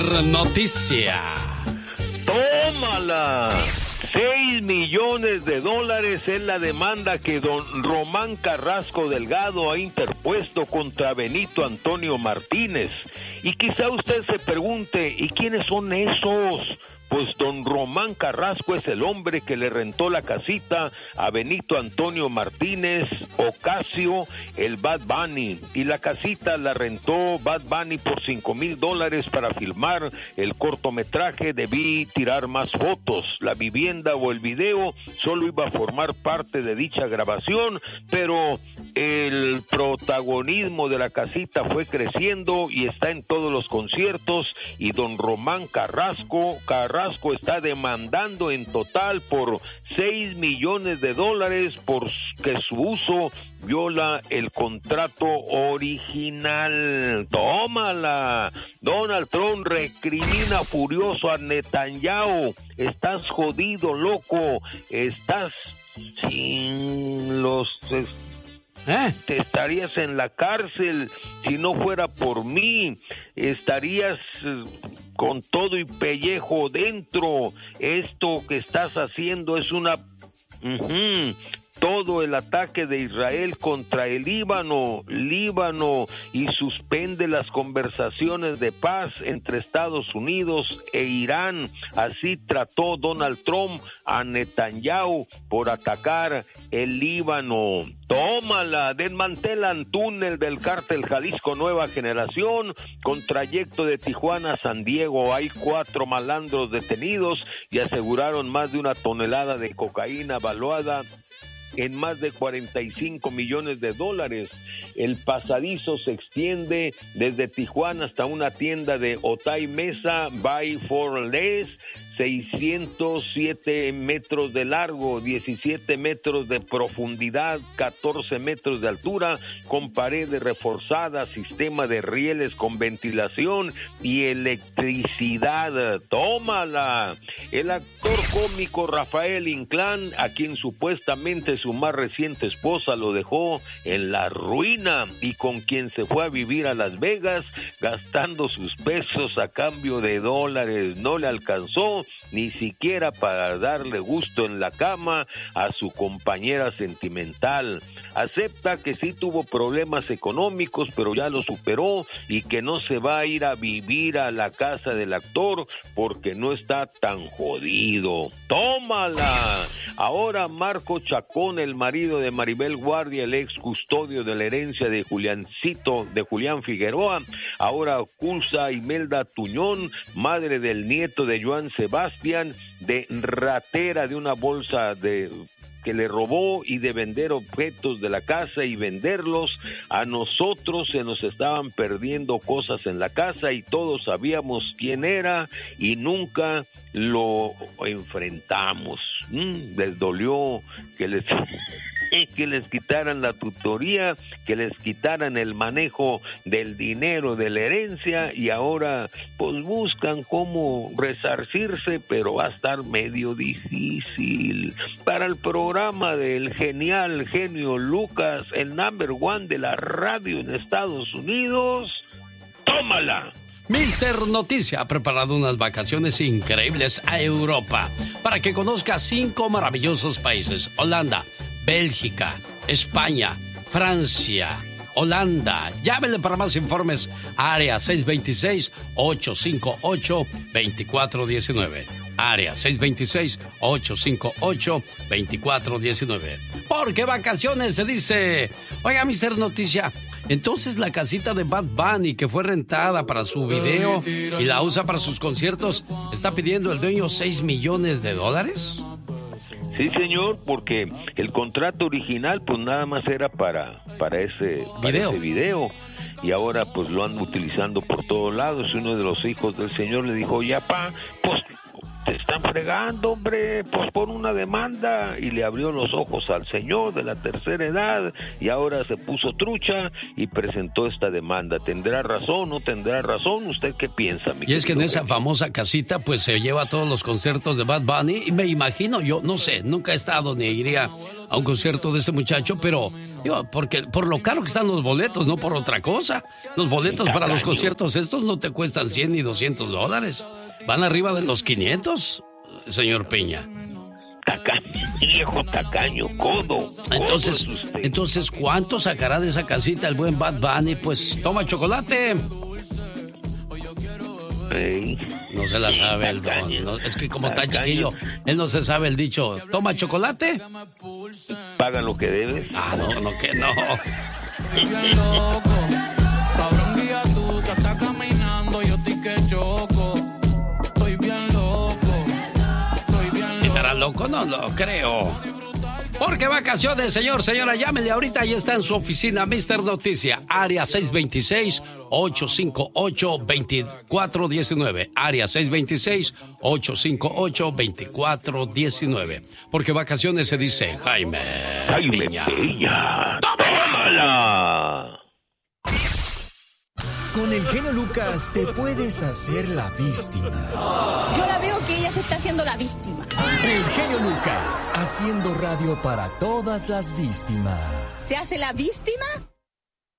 Noticia. ¡Tómala! $6 millones es la demanda que don Román Carrasco Delgado ha interpuesto contra Benito Antonio Martínez. Y quizá usted se pregunte, ¿y quiénes son esos? Pues don Román Carrasco es el hombre que le rentó la casita a Benito Antonio Martínez Ocasio, el Bad Bunny, y la casita la rentó Bad Bunny por $5,000 para filmar el cortometraje. Debí tirar más fotos. La vivienda o el video solo iba a formar parte de dicha grabación, pero el protagonismo de la casita fue creciendo y está en todos los conciertos, y don Román Carrasco está demandando en total por $6 millones por que su uso viola el contrato original. ¡Tómala! Donald Trump recrimina furioso a Netanyahu. Estás jodido, loco. Estás sin los... Te estarías en la cárcel si no fuera por mí. Estarías con todo y pellejo dentro. Esto que estás haciendo es una... Todo el ataque de Israel contra el Líbano, y suspende las conversaciones de paz entre Estados Unidos e Irán. Así trató Donald Trump a Netanyahu por atacar el Líbano. ¡Tómala! Desmantelan túnel del cártel Jalisco Nueva Generación con trayecto de Tijuana a San Diego. Hay 4 malandros detenidos y aseguraron más de 1 tonelada de cocaína valuada en más de $45 millones. El pasadizo se extiende desde Tijuana hasta una tienda de Otay Mesa, Buy for Less, 607 metros de largo, 17 metros de profundidad, 14 metros de altura, con paredes reforzadas, sistema de rieles con ventilación y electricidad. ¡Tómala! El actor cómico Rafael Inclán, a quien supuestamente su más reciente esposa lo dejó en la ruina y con quien se fue a vivir a Las Vegas gastando sus pesos a cambio de dólares, no le alcanzó ni siquiera para darle gusto en la cama a su compañera sentimental. Acepta que sí tuvo problemas económicos, pero ya lo superó y que no se va a ir a vivir a la casa del actor porque no está tan jodido. ¡Tómala! Ahora Marco Chacón, el marido de Maribel Guardia, el ex custodio de la herencia de Julián Figueroa, ahora acusa a Imelda Tuñón, madre del nieto de Joan Sebastián, de ratera de una bolsa que le robó y de vender objetos de la casa y venderlos. A nosotros se nos estaban perdiendo cosas en la casa y todos sabíamos quién era y nunca lo enfrentamos. Les dolió que les quitaran la tutoría, que les quitaran el manejo del dinero de la herencia y ahora pues buscan cómo resarcirse, pero va a estar medio difícil. Para el programa del genial genio Lucas, el #1 de la radio en Estados Unidos, tómala. Mister Noticia ha preparado unas vacaciones increíbles a Europa para que conozca 5 maravillosos países: Holanda, Bélgica, España, Francia, Holanda. Llámenle para más informes a área 626-858-2419. Área 626-858-2419. Porque vacaciones se dice. Oiga, Mister Noticia, entonces la casita de Bad Bunny que fue rentada para su video y la usa para sus conciertos, ¿está pidiendo el dueño $6 millones? Sí, señor, porque el contrato original pues nada más era para ese video y ahora pues lo andan utilizando por todos lados. Uno de los hijos del señor le dijo, ya pa, pues te están fregando, hombre, pues pon una demanda. Y le abrió los ojos al señor de la tercera edad y ahora se puso trucha y presentó esta demanda. ¿Tendrá razón, no tendrá razón? ¿Usted qué piensa, mi Y es que en esa famosa casita pues se lleva todos los conciertos de Bad Bunny y me imagino, yo no sé, nunca he estado ni iría a un concierto de ese muchacho, pero porque por lo caro que están los boletos, no por otra cosa. Los boletos para los conciertos estos no te cuestan 100 ni $200. Van arriba de los 500, señor Piña. Tacaño, viejo tacaño, codo. Entonces, ¿cuánto sacará de esa casita el buen Bad Bunny? Pues toma chocolate. Ey. No se la sabe el don. No, es que como está chiquillo, él no se sabe el dicho. ¿Toma chocolate? Paga lo que debes. Ah, no, que no. Cabrón, guía tú que estás caminando, yo estoy que choco. Estoy bien loco. ¿Estará loco? No lo creo. Porque vacaciones, señora, llámele ahorita, ahí está en su oficina, Mr. Noticia, área 626-858-2419, área 626-858-2419. Porque vacaciones se dice Jaime Piña. ¡Tómala! Con el genio Lucas te puedes hacer la víctima. Yo la veo que ella se está haciendo la víctima. El genio Lucas, haciendo radio para todas las víctimas. ¿Se hace la víctima?